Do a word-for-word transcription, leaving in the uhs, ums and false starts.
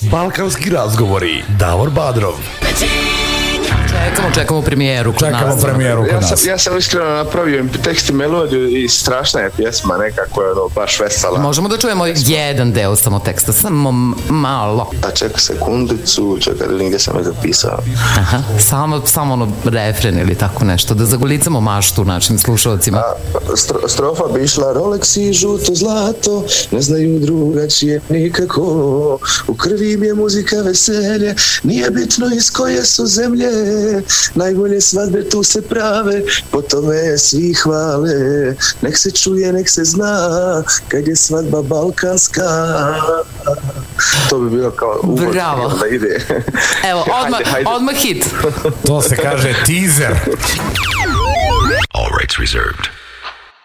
Balkanski razgovori. Davor Badrov. Čekamo, čekamo premijeru kod čekamo nas. premijeru kod ja nas. Sam, ja sam iskreno napravio tekst i melodiju i strašna je pjesma, nekako je ono baš vesela. Možemo da čujemo jedan deo samo teksta, samo malo. A čekaj sekundicu, čekaj da vidim gdje sam je zapisao. Aha, samo, samo ono refren ili tako nešto, da zagolicamo maštu našim slušalcima. A, stro, strofa bi išla: Rolex i žuto zlato, ne znaju drugačije nikako, u krvi mi je muzika veselje, nije bitno iz koje su zemlje, najbolje svadbe tu se prave, po tome svi hvale, nek se čuje, nek se zna, kad je svadba balkanska. To bi bilo kao uvod. Bravo. Da ide. Evo, odmah, hajde, hajde. odmah hit. To se kaže teaser. All rights reserved.